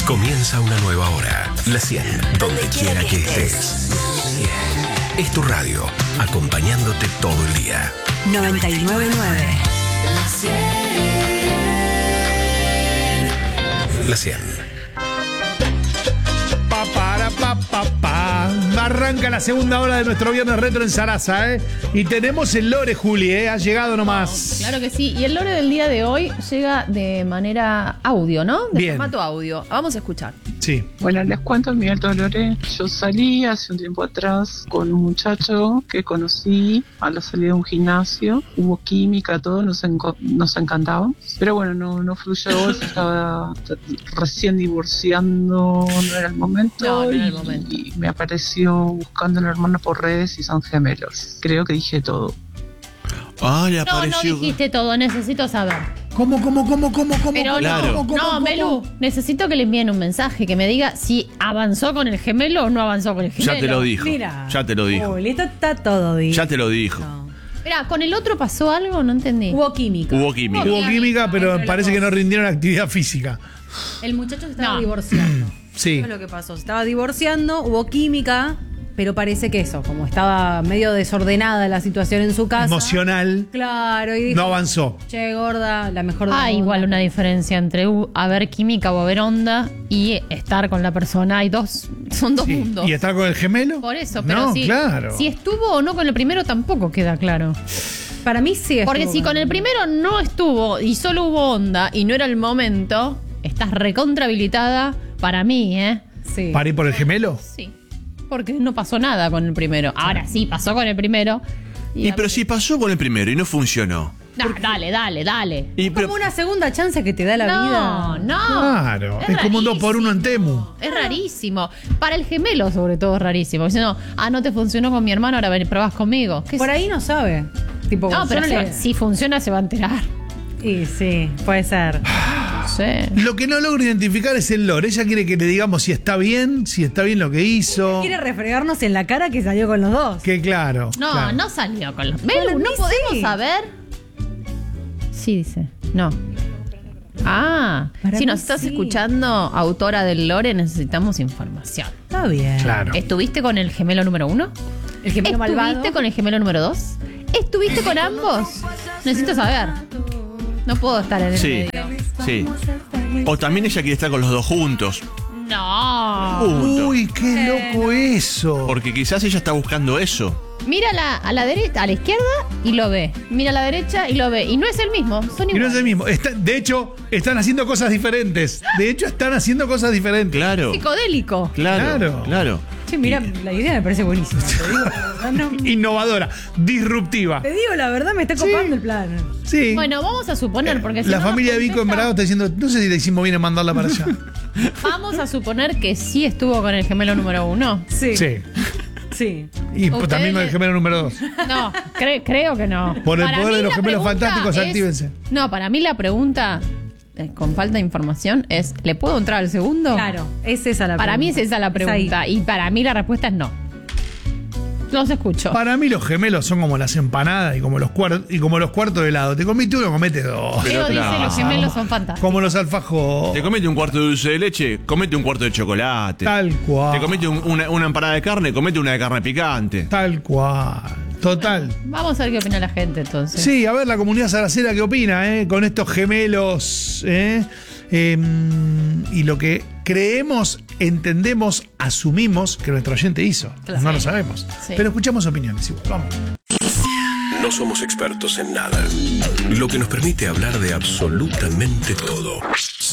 Comienza una nueva hora. La 100, donde quiera que estés. Es tu radio, acompañándote todo el día. 99.9 La 100. Arranca la segunda hora de nuestro Viernes Retro en Sarasa, ¿eh? Y tenemos el lore, Juli, ¿eh? Ha llegado nomás. Claro que sí. Y el lore del día de hoy llega de manera audio, ¿no? De Bien. formato audio. Vamos a escuchar. Sí. Bueno, les cuento mi alto lore. Yo salí hace un tiempo atrás con un muchacho que conocí a la salida de un gimnasio. Hubo química, todo, nos encantaba. Pero bueno, no fluyó, se estaba recién divorciando, no era el momento. No era el momento. Y me apareció buscando a la hermana por redes y son gemelos. Creo que dije todo. Ah, le No apareció. dijiste todo, necesito saber. ¿Cómo? Pero Claro. no, Melu, necesito que le envíen un mensaje que me diga si avanzó con el gemelo o no avanzó con el gemelo. Ya te lo dijo. Mira. Ya te lo dijo. Uy, esto está todo dicho. Ya te lo dijo. No. Mira, ¿con el otro pasó algo? No entendí. Hubo química. Hubo química. Hubo química, pero Entre parece los que no dos. rindieron actividad física. El muchacho se estaba No. divorciando. Sí. Eso es lo que pasó. Se estaba divorciando, hubo química, pero parece que eso, como estaba medio desordenada la situación en su casa. Emocional. Claro, y dijo, No avanzó. che, gorda, la mejor de la Hay onda. igual una diferencia entre haber química o haber onda y estar con la persona. Son dos Sí. mundos. ¿Y estar con el gemelo? Por eso, pero no, sí. claro. Si estuvo o no con el primero tampoco queda claro. Para mí sí. Porque estuvo si con el primero no estuvo y solo hubo onda y no era el momento, estás recontrahabilitada para mí, ¿eh? Sí. ¿Para ir por el gemelo? Sí. Porque no pasó nada con el primero. Ahora sí, pasó con el primero. Y pero si pasó con el primero y no funcionó. No, dale. Y pero, Como una segunda chance que te da la No, vida. no. Claro. Es como un 2x1 en Temu. Es rarísimo. Para el gemelo, sobre todo, es rarísimo. Diciendo, no te funcionó con mi hermano, ahora probás conmigo. ¿Qué Por sé? ahí no sabe. Tipo, No, yo pero le- si funciona, se va a enterar. Y sí, puede ser. No sé. Lo que no logro identificar es el lore. Ella quiere que le digamos si está bien lo que hizo. Quiere refregarnos en la cara que salió con los dos. Que claro. No, claro. no salió con los. Para Belu, mí no podemos sí. saber. Sí, dice. No. Para Si mí nos estás sí. escuchando, autora del lore, necesitamos información. Está bien. Claro. ¿Estuviste con el gemelo número 1? El gemelo malvado. ¿Estuviste con el gemelo número 2? ¿Estuviste con ambos? Necesito saber. No puedo estar en el sí, medio. sí. O también ella quiere estar con los dos juntos. No. Uy, qué loco eso. Porque quizás ella está buscando eso. Mira a la derecha, a la izquierda y lo ve. Mira a la derecha y lo ve. Y no es el mismo, son Y no iguales. es el mismo. De hecho, están haciendo cosas diferentes. Claro. Psicodélico. Claro. Che, mira, la idea me parece buenísima. Te digo, la verdad, no- Innovadora, disruptiva. te digo la verdad, me está copando el plan. Sí. Bueno, vamos a suponer, porque si La no familia de nos Vico en contesta, Bravo está diciendo, no sé si le hicimos bien en mandarla para allá. vamos a suponer que sí estuvo con el gemelo número 1. Sí. Sí. Sí. Y Ustedes también con el le- gemelo número 2. No, creo que no. Por el Para poder mí de los la gemelos pregunta fantásticos, actívense. No, para mí la pregunta, con falta de información, es: ¿le puedo entrar al segundo? Claro, es esa la pregunta. Para mí es esa la ahí. pregunta. Y para mí la respuesta es no. Los escucho. Para mí los gemelos son como las empanadas y como los cuartos de helado. Te comiste uno, comete dos. Leo dice: claro. los gemelos son fantásticos. Como los alfajores. Te comete un cuarto de dulce de leche, comete un cuarto de chocolate. Tal cual. Te comete una empanada de carne, comete una de carne picante. Tal cual. Total. Vamos a ver qué opina la gente entonces. Sí, a ver la comunidad saracera qué opina, con estos gemelos, y lo que creemos, entendemos, asumimos que nuestro oyente hizo. Claro. No lo sabemos. Sí. Pero escuchamos opiniones igual. Vamos. No somos expertos en nada, lo que nos permite hablar de absolutamente todo.